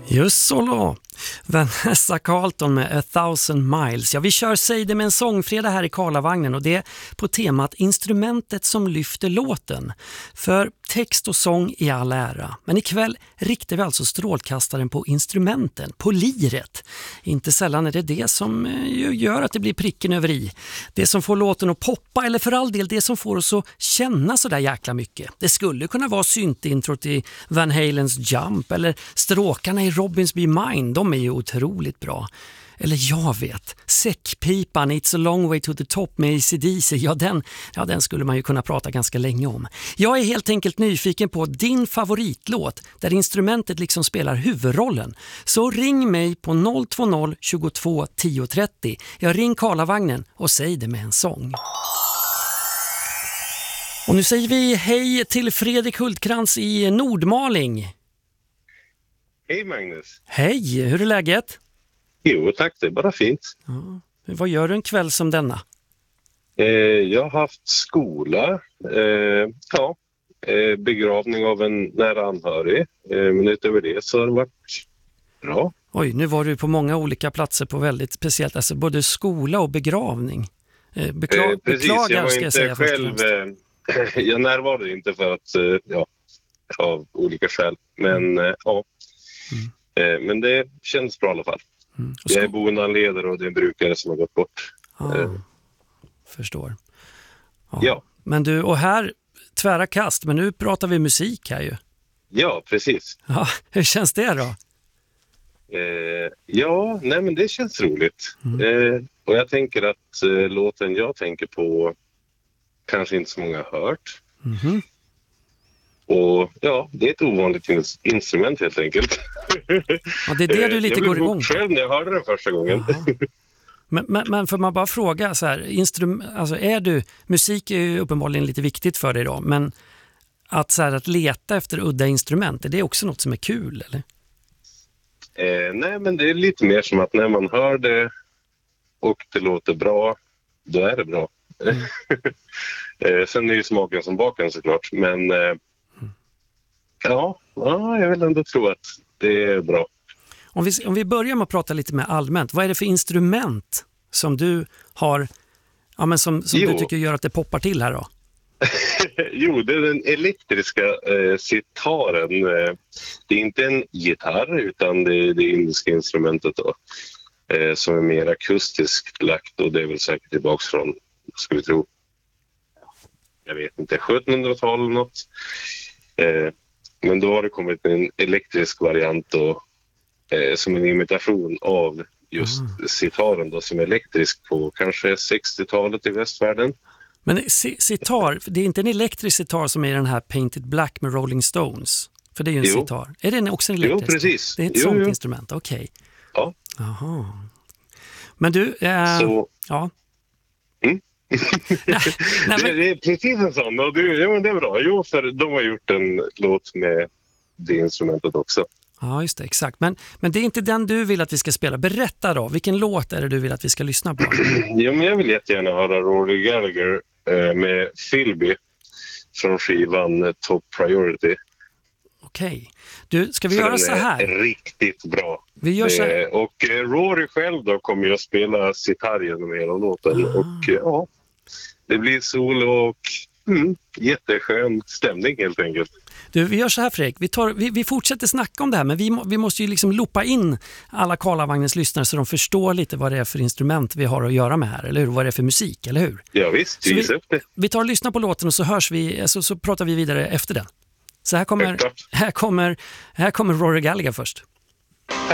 Just så då. Vanessa Carlton med 1000 miles. Ja, vi kör Säg det med en sångfredag här i Karlavagnen och det är på temat instrumentet som lyfter låten. För text och sång i all ära. Men ikväll riktar vi alltså strålkastaren på instrumenten, på liret. Inte sällan är det som gör att det blir pricken över i. Det som får låten att poppa eller för all del det som får oss att känna så där jäkla mycket. Det skulle kunna vara syntintrot i Van Halens Jump eller stråkarna i Robins Be Mine. De är ju otroligt bra. Eller jag vet, säckpipan It's a long way to the top med AC/DC, den skulle man ju kunna prata ganska länge om. Jag är helt enkelt nyfiken på din favoritlåt där instrumentet liksom spelar huvudrollen. Så ring mig på 020 22 10 30. Jag ring Karlavagnen och säg det med en sång. Och nu säger vi hej till Fredrik Hultkrantz i Nordmaling. Hej Magnus. Hej, hur är läget? Jo tack, det är bara fint. Ja. Vad gör du en kväll som denna? Jag har haft skola, begravning av en nära anhörig. Men utöver det så har det varit bra. Oj, nu var du på många olika platser på väldigt speciellt, alltså både skola och begravning. Precis, jag var ska inte säga själv, jag närvarade inte för att, av olika skäl. Men men det känns bra i alla fall. Jag är boendeanledare och det är en brukare som har gått bort. Förstår. Ja. Men du, och här tvära kast, men nu pratar vi musik här ju. Ja, precis. Ja, hur känns det då? Men det känns roligt. Och jag tänker att låten jag tänker på kanske inte så många har hört. Och det är ett ovanligt instrument helt enkelt. Ja, det är det du lite går igång på. Själv när jag hörde den första gången. Men får man bara fråga så här, musik är ju uppenbarligen lite viktigt för dig då, men att leta efter udda instrument, är det också något som är kul eller? Nej, men det är lite mer som att när man hör det och det låter bra, då är det bra. Sen är ju smaken som baken såklart, men jag vill ändå tro att det är bra. Om vi börjar med att prata lite mer allmänt, vad är det för instrument som du har, som du tycker gör att det poppar till här då? Jo, det är den elektriska sitaren. Det är inte en gitarr utan det är det indiska instrumentet då, som är mer akustiskt lagt och det är väl säkert tillbaks från, ska vi tro, jag vet inte, 1700-tal eller något. Men då har det kommit en elektrisk variant då, som en imitation av just sitaren då, som är elektrisk på kanske 60-talet i västvärlden. Men sitar, det är inte en elektrisk sitar som är den här Painted Black med Rolling Stones? För det är ju en sitar. Är den också en elektrisk? Jo, precis. Det är ett sånt instrument, okej. Ja. Jaha. Men du... Ja. Det är precis en sån. Och det är bra. Jo, för de har gjort en låt med det instrumentet också. Ja, just det, exakt. Men det är inte den du vill att vi ska spela. Berätta då, vilken låt är det du vill att vi ska lyssna på? Jo, men jag vill jättegärna höra Rory Gallagher med Philby från skivan Top Priority. Okej. Du, ska vi göra så här? Den är riktigt bra. Vi gör så här. Och Rory själv då kommer ju att spela sitar genom hela låten. Och det blir solo och jätteskön stämning helt enkelt. Du, vi gör så här Fredrik, vi fortsätter snacka om det här, men vi måste ju liksom loopa in alla Karlavagnens lyssnare så de förstår lite vad det är för instrument vi har att göra med här, eller hur? Vad det är för musik, eller hur? Ja visst, vi tar och lyssnar på låten och så hörs vi, så pratar vi vidare efter den. Så här kommer Rory Gallagher först.